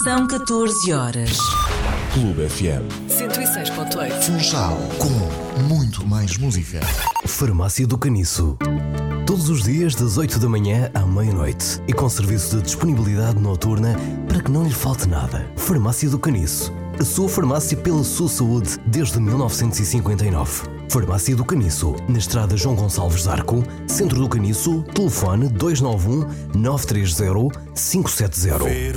São 14 horas. Clube FM 106.8. Funchal, com muito mais música. Farmácia do Caniço. Todos os dias das 8 da manhã à meia-noite e com serviço de disponibilidade noturna para que não lhe falte nada. Farmácia do Caniço. A sua farmácia pela sua saúde desde 1959. Farmácia do Caniço, na estrada João Gonçalves d'Arco, Centro do Caniço, telefone 291 930 570.